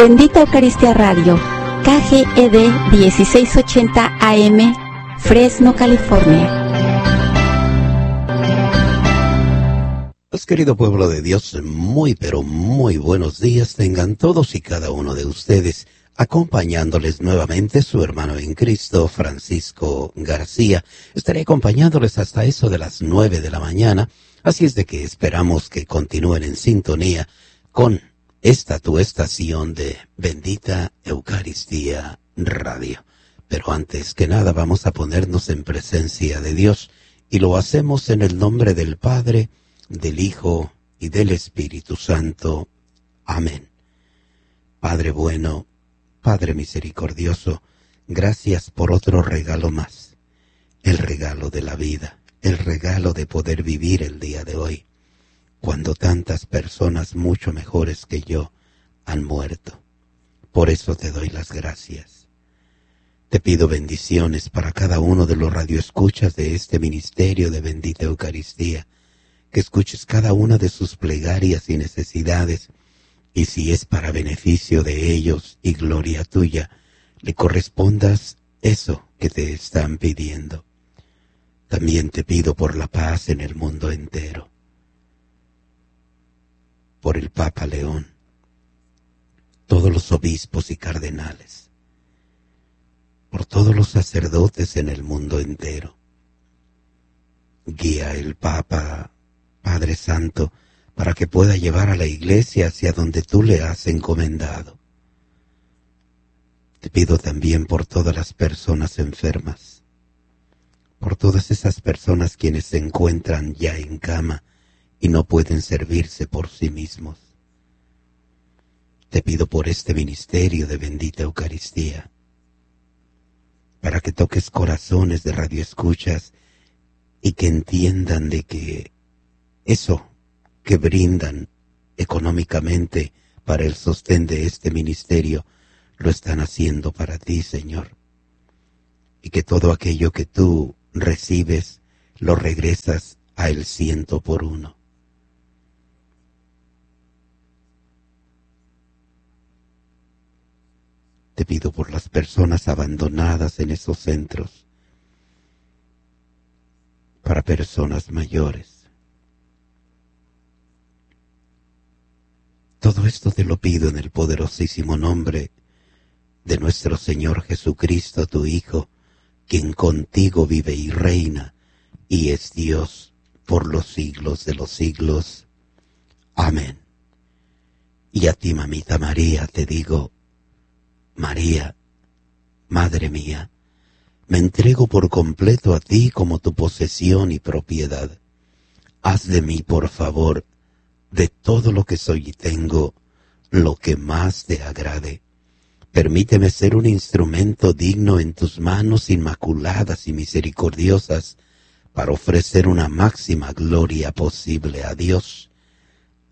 Bendita Eucaristía Radio, KGED 1680 AM, Fresno, California. Pues, querido pueblo de Dios, muy pero muy buenos días tengan todos y cada uno de ustedes, acompañándoles nuevamente su hermano en Cristo, Francisco García. Estaré acompañándoles hasta eso de las 9 de la mañana, así es de que esperamos que continúen en sintonía con esta tu estación de Bendita Eucaristía Radio. Pero antes que nada vamos a ponernos en presencia de Dios y lo hacemos en el nombre del Padre, del Hijo y del Espíritu Santo. Amén. Padre bueno, Padre misericordioso, gracias por otro regalo más, el regalo de la vida, el regalo de poder vivir el día de hoy, cuando tantas personas mucho mejores que yo han muerto. Por eso te doy las gracias. Te pido bendiciones para cada uno de los radioescuchas de este ministerio de Bendita Eucaristía, que escuches cada una de sus plegarias y necesidades, y si es para beneficio de ellos y gloria tuya, le correspondas eso que te están pidiendo. También te pido por la paz en el mundo entero, por el Papa León, todos los obispos y cardenales, por todos los sacerdotes en el mundo entero. Guía el Papa, Padre Santo, para que pueda llevar a la Iglesia hacia donde tú le has encomendado. Te pido también por todas las personas enfermas, por todas esas personas quienes se encuentran ya en cama y no pueden servirse por sí mismos. Te pido por este ministerio de Bendita Eucaristía, para que toques corazones de radioescuchas y que entiendan de que eso que brindan económicamente para el sostén de este ministerio, lo están haciendo para ti, Señor. Y que todo aquello que tú recibes, lo regresas a el 100%. Te pido por las personas abandonadas en esos centros, para personas mayores. Todo esto te lo pido en el poderosísimo nombre de nuestro Señor Jesucristo, tu Hijo, quien contigo vive y reina, y es Dios por los siglos de los siglos. Amén. Y a ti, mamita María, te digo, María, Madre mía, me entrego por completo a ti como tu posesión y propiedad. Haz de mí, por favor, de todo lo que soy y tengo, lo que más te agrade. Permíteme ser un instrumento digno en tus manos inmaculadas y misericordiosas, para ofrecer una máxima gloria posible a Dios